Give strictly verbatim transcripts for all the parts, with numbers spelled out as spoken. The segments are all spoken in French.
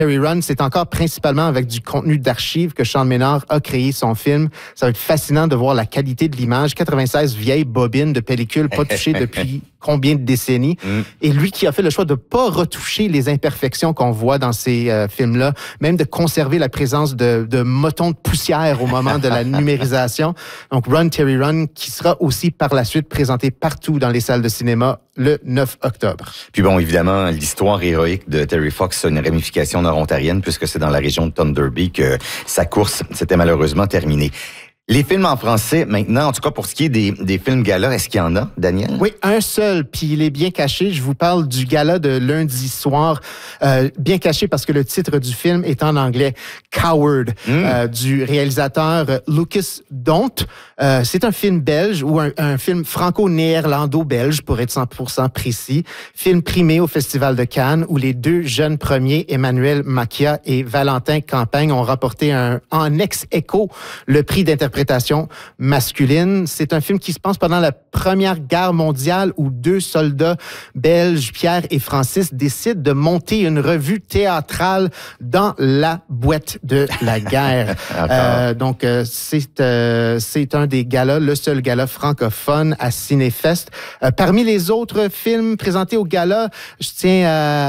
Terry Run, c'est encore principalement avec du contenu d'archives que Sean Ménard a créé son film. Ça va être fascinant de voir la qualité de l'image. quatre-vingt-seize vieilles bobines de pellicule pas touchées depuis combien de décennies. Mm. Et lui qui a fait le choix de pas retoucher les imperfections qu'on voit dans ces euh, films-là, même de conserver la présence de, de motons de poussière au moment de la numérisation. Donc Run, Terry Run, qui sera aussi par la suite présenté partout dans les salles de cinéma le neuf octobre. Puis bon, évidemment, l'histoire héroïque de Terry Fox a une ramification nord-ontarienne puisque c'est dans la région de Thunder Bay que sa course s'était malheureusement terminée. Les films en français, maintenant, en tout cas pour ce qui est des, des films gala, est-ce qu'il y en a, Daniel? Oui, un seul, puis il est bien caché. Je vous parle du gala de lundi soir, euh, bien caché parce que le titre du film est en anglais, Coward, mm. euh, du réalisateur Lucas Dont. Euh, c'est un film belge ou un, un film franco-néerlando-belge, pour être cent pour cent précis. Film primé au Festival de Cannes, où les deux jeunes premiers, Emmanuel Macia et Valentin Campagne, ont remporté un, en ex-aequo le prix d'interprétation masculine. C'est un film qui se passe pendant la Première Guerre mondiale où deux soldats belges, Pierre et Francis, décident de monter une revue théâtrale dans la boîte de la guerre. euh, donc, euh, c'est, euh, c'est un des galas, le seul gala francophone à Cinéfest. Euh, parmi les autres films présentés au gala, je tiens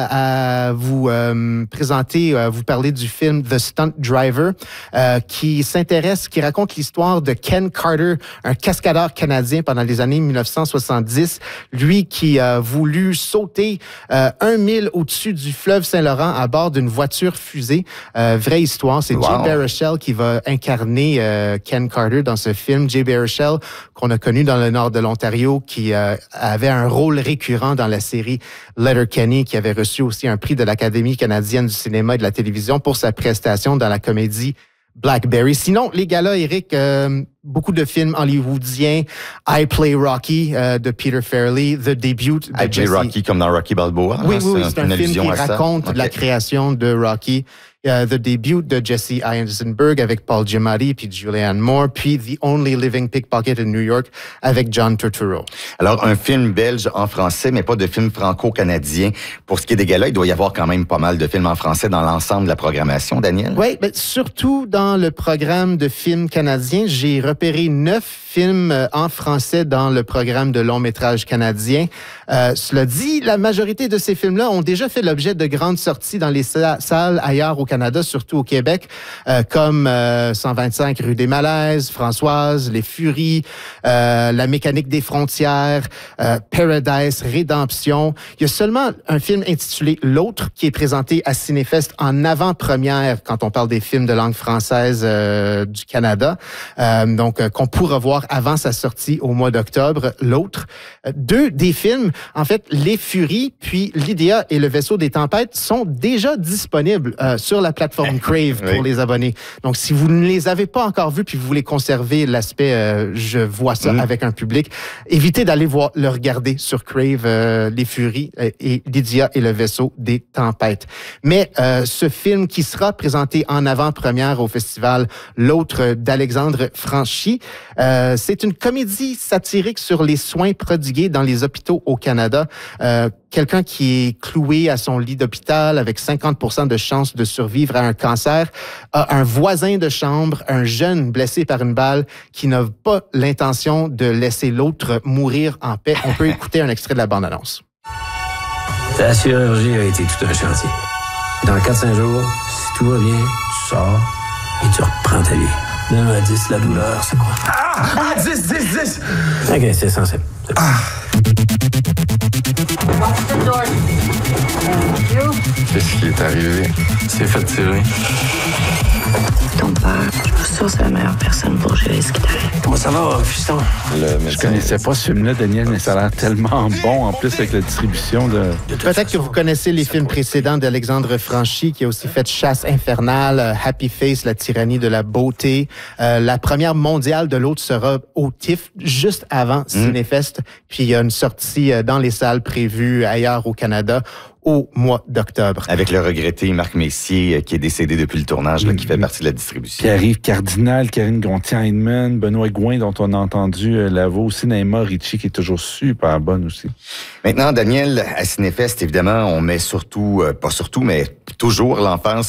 à, à vous euh, présenter, à vous parler du film The Stunt Driver, euh, qui s'intéresse, qui raconte l'histoire de Ken Carter, un cascadeur canadien pendant les années mille neuf cent soixante-dix. Lui qui a voulu sauter euh, un mille au-dessus du fleuve Saint-Laurent à bord d'une voiture fusée. Euh, vraie histoire. C'est wow. Jay Baruchel qui va incarner euh, Ken Carter dans ce film. Jay Baruchel, qu'on a connu dans le nord de l'Ontario, qui euh, avait un rôle récurrent dans la série Letterkenny, qui avait reçu aussi un prix de l'Académie canadienne du cinéma et de la télévision pour sa prestation dans la comédie Blackberry. Sinon, les galas, Eric, euh, beaucoup de films hollywoodiens. I Play Rocky euh, de Peter Farrelly, The Debut de I Play Rocky comme dans Rocky Balboa. Oui, hein, oui, oui, c'est, c'est un, un film qui raconte okay. la création de Rocky. Uh, The Debut de Jesse Eisenberg avec Paul Giamatti puis Julianne Moore, puis The Only Living Pickpocket in New York avec John Turturro. Alors, un film belge en français, mais pas de film franco-canadien. Pour ce qui est des galas, il doit y avoir quand même pas mal de films en français dans l'ensemble de la programmation, Daniel? Oui, mais surtout dans le programme de films canadiens, j'ai repéré neuf films en français dans le programme de long-métrage canadien. Euh, cela dit, la majorité de ces films-là ont déjà fait l'objet de grandes sorties dans les salles ailleurs au Canada, surtout au Québec, euh, comme euh, cent vingt-cinq rue des Malaises, Françoise, Les Furies, euh, La mécanique des frontières, euh, Paradise, Rédemption. Il y a seulement un film intitulé L'autre qui est présenté à Cinéfest en avant-première quand on parle des films de langue française euh, du Canada, euh, donc euh, qu'on pourra voir avant sa sortie au mois d'octobre. L'autre. Euh, deux des films, en fait, Les Furies, puis Lydia et le vaisseau des tempêtes sont déjà disponibles euh, sur la plateforme Crave pour oui. les abonnés. Donc, si vous ne les avez pas encore vus puis vous voulez conserver l'aspect euh, je vois ça mmh. avec un public, évitez d'aller voir le regarder sur Crave, euh, Les Furies euh, et Lydia et le vaisseau des tempêtes. Mais euh, ce film qui sera présenté en avant-première au festival L'autre d'Alexandre Franchi, euh, c'est une comédie satirique sur les soins prodigués dans les hôpitaux au Canada. Euh, quelqu'un qui est cloué à son lit d'hôpital avec cinquante pour cent de chances de survivre à un cancer, a un voisin de chambre, un jeune blessé par une balle qui n'a pas l'intention de laisser l'autre mourir en paix. On peut écouter un extrait de la bande-annonce. Ta chirurgie a été tout un chantier. Dans quatre à cinq jours, si tout va bien, tu sors et tu reprends ta vie. De un à dix, la douleur, c'est quoi? Ah! Ah! dix, dix, dix! OK, c'est sensible. C'est ah! Qu'est-ce qui est arrivé? C'est fait tirer. Ton père, je suis sûr que c'est la meilleure personne pour gérer ce qui t'arrive. Comment ça va, fiston? Je connaissais pas ce film-là, Daniel, mais ça a l'air tellement bon, en plus, avec la distribution de... Peut-être que vous connaissez les films précédents d'Alexandre Franchi, qui a aussi fait Chasse infernale, Happy Face, La tyrannie de la beauté. Euh, la première mondiale de l'autre sera au T I F F, juste avant Cinéfest. Mm. Puis il y a une sortie dans les salles prévues ailleurs au Canada au mois d'octobre. Avec le regretté Marc Messier, qui est décédé depuis le tournage, là, qui fait partie de la distribution. Pierre-Yves Cardinal, Karine Gontier-Heinemann, Benoît Gouin, dont on a entendu euh, la voix aussi, Naïma Ricci, qui est toujours super bonne aussi. Maintenant, Daniel, à Cinéfest, évidemment, on met surtout, euh, pas surtout, mais toujours l'emphase